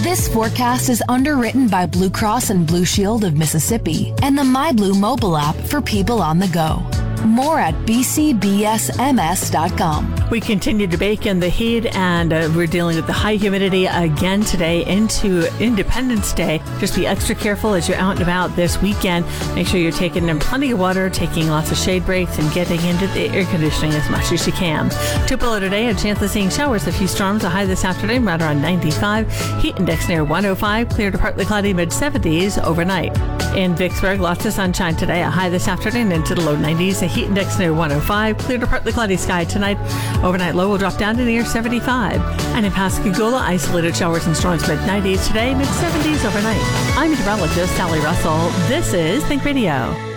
This forecast is underwritten by Blue Cross and Blue Shield of Mississippi and the MyBlue mobile app for people on the go. More at bcbsms.com. We continue to bake in the heat, and we're dealing with the high humidity again today into Independence Day. Just be extra careful as you're out and about this weekend. Make sure you're taking in plenty of water, taking lots of shade breaks, and getting into the air conditioning as much as you can. Tupelo today, a chance of seeing showers, a few storms, a high this afternoon right around 95. Heat index near 105, clear to partly cloudy, mid-70s overnight. In Vicksburg, lots of sunshine today, a high this afternoon into the low 90s. A heat index near 105, clear to partly cloudy sky tonight. Overnight low will drop down to near 75. And in Pascagoula, isolated showers and storms mid-90s today, mid-70s overnight. I'm meteorologist Sally Russell. This is Think Radio.